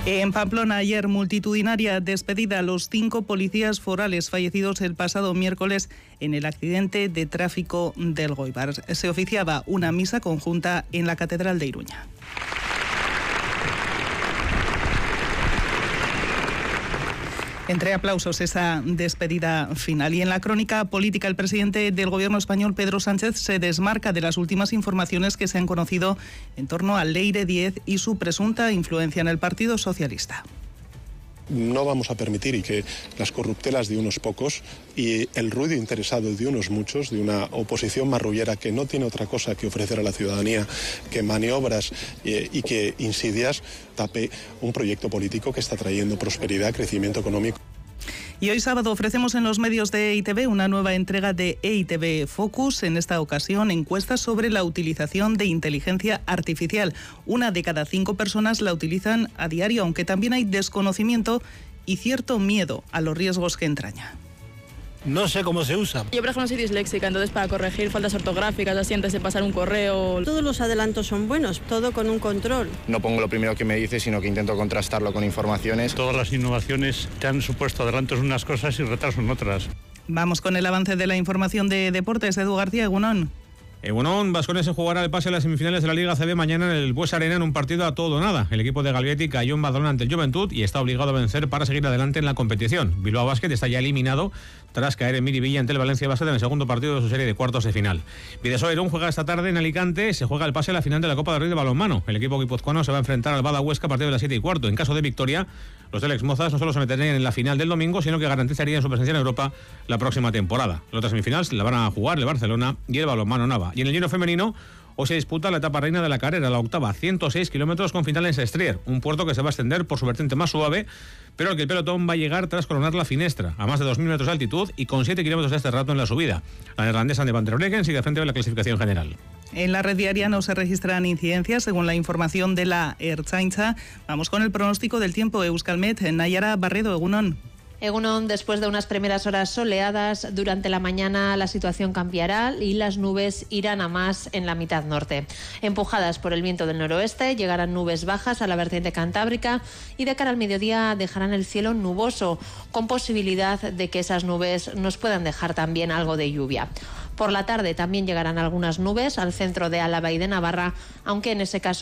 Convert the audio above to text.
En Pamplona, ayer, multitudinaria despedida a los 5 policías forales fallecidos el pasado miércoles en el accidente de tráfico del Goibar. Se oficiaba una misa conjunta en la Catedral de Iruña. Entre aplausos esa despedida final. Y en la crónica política, el presidente del Gobierno español, Pedro Sánchez, se desmarca de las últimas informaciones que se han conocido en torno a Leire Díez y su presunta influencia en el Partido Socialista. No vamos a permitir que las corruptelas de unos pocos y el ruido interesado de unos muchos, de una oposición marrullera que no tiene otra cosa que ofrecer a la ciudadanía que maniobras y que insidias, tape un proyecto político que está trayendo prosperidad, crecimiento económico. Y hoy sábado ofrecemos en los medios de EITV una nueva entrega de EITV Focus, en esta ocasión encuestas sobre la utilización de inteligencia artificial. 1 de cada 5 personas la utilizan a diario, aunque también hay desconocimiento y cierto miedo a los riesgos que entraña. No sé cómo se usa. Yo, por ejemplo, soy disléxica, entonces para corregir faltas ortográficas, así antes de pasar un correo. Todos los adelantos son buenos, todo con un control. No pongo lo primero que me dice, sino que intento contrastarlo con informaciones. Todas las innovaciones te han supuesto adelantos en unas cosas y retrasos en otras. Vamos con el avance de la información de deportes. Edu García, Egunon. Egunon, Baskonia se jugará el pase a las semifinales de la Liga CB mañana en el Bues Arena en un partido a todo o nada. El equipo de Galvietti cayó en Badalona ante el Juventud y está obligado a vencer para seguir adelante en la competición. Bilbao Basket está ya eliminado tras caer en Miribilla ante el Valencia Basket en el segundo partido de su serie de cuartos de final. Vidasoa Irún juega esta tarde en Alicante, se juega el pase a la final de la Copa del Rey de balonmano. El equipo guipuzcoano se va a enfrentar al Bada Huesca a partir de las 7:15. En caso de victoria, los del Exmozas no solo se meterían en la final del domingo, sino que garantizarían su presencia en Europa la próxima temporada. La otra semifinal la van a jugar el Barcelona y el balonmano Nava. Y en el Giro femenino, hoy se disputa la etapa reina de la carrera, la octava, 106 kilómetros con final en Sestrier, un puerto que se va a extender por su vertiente más suave, pero al que el pelotón va a llegar tras coronar la Finestra, a más de 2.000 metros de altitud y con 7 kilómetros de este rato en la subida. La neerlandesa de Van der Breggen sigue al frente de la clasificación general. En la red diaria no se registran incidencias, según la información de la Ertzaintza. Vamos con el pronóstico del tiempo. Euskalmet, Nayara Barredo, Egunon. Egunon, después de unas primeras horas soleadas, durante la mañana la situación cambiará y las nubes irán a más en la mitad norte. Empujadas por el viento del noroeste, llegarán nubes bajas a la vertiente cantábrica y de cara al mediodía dejarán el cielo nuboso, con posibilidad de que esas nubes nos puedan dejar también algo de lluvia. Por la tarde también llegarán algunas nubes al centro de Álava y de Navarra, aunque en ese caso